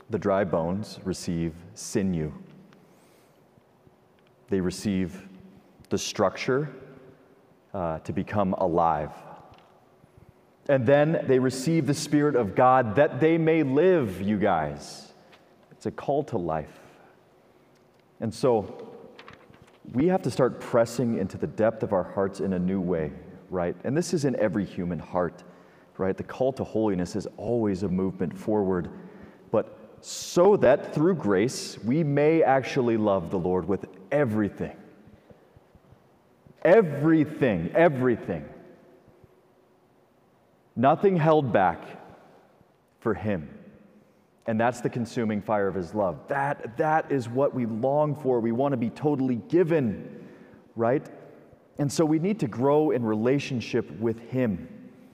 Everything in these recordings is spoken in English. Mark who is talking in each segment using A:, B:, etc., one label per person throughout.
A: The dry bones receive sinew. They receive the structure to become alive. And then they receive the Spirit of God that they may live, you guys. It's a call to life. And so we have to start pressing into the depth of our hearts in a new way, right? And this is in every human heart, right? The call to holiness is always a movement forward, but so that through grace we may actually love the Lord with everything. Everything. Nothing held back for Him. And that's the consuming fire of His love. That is what we long for. We want to be totally given, right? And so we need to grow in relationship with Him.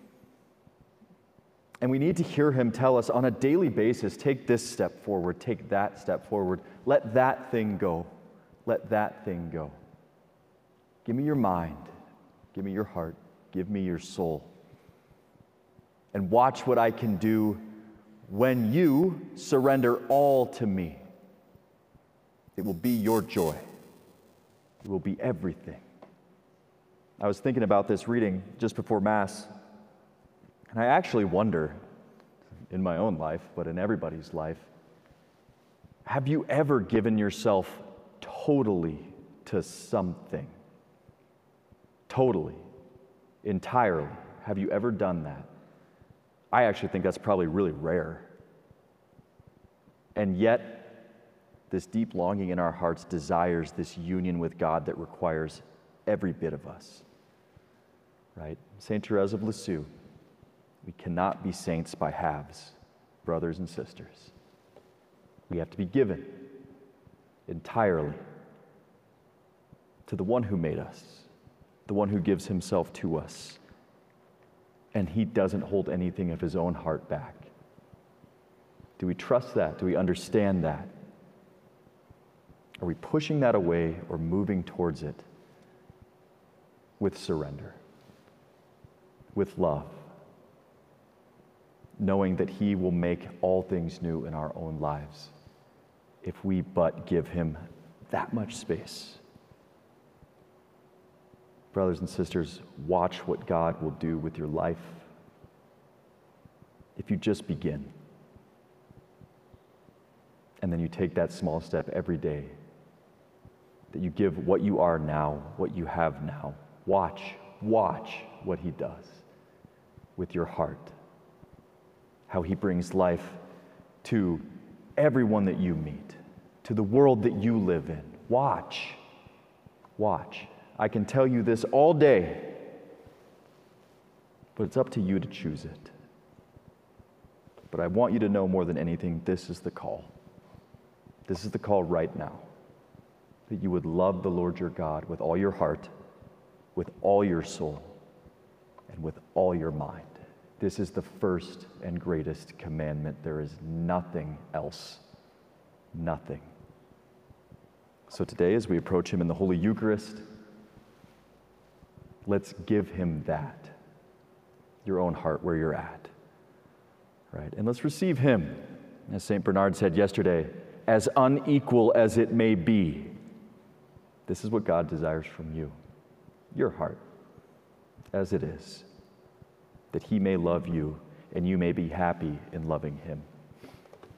A: And we need to hear Him tell us on a daily basis, take this step forward, take that step forward. Let that thing go. Let that thing go. Give me your mind. Give me your heart. Give me your soul. And watch what I can do when you surrender all to me. It will be your joy. It will be everything. I was thinking about this reading just before Mass, and I actually wonder, in my own life, but in everybody's life, have you ever given yourself totally to something? Totally, entirely. Have you ever done that? I actually think that's probably really rare. And yet, this deep longing in our hearts desires this union with God that requires every bit of us. Right? Saint Therese of Lisieux, we cannot be saints by halves, brothers and sisters. We have to be given entirely to the one who made us, the one who gives Himself to us. And He doesn't hold anything of His own heart back. Do we trust that? Do we understand that? Are we pushing that away or moving towards it with surrender, with love, knowing that He will make all things new in our own lives if we but give Him that much space? Brothers and sisters, watch what God will do with your life if you just begin. And then you take that small step every day, that you give what you are now, what you have now. Watch what He does with your heart, how He brings life to everyone that you meet, to the world that you live in. Watch. I can tell you this all day, but it's up to you to choose it. But I want you to know more than anything, this is the call. This is the call right now, that you would love the Lord your God with all your heart, with all your soul, and with all your mind. This is the first and greatest commandment. There is nothing else. Nothing. So today, as we approach Him in the Holy Eucharist, let's give Him that, your own heart where you're at, right? And let's receive Him, as St. Bernard said yesterday, as unequal as it may be. This is what God desires from you, your heart, as it is, that He may love you and you may be happy in loving Him.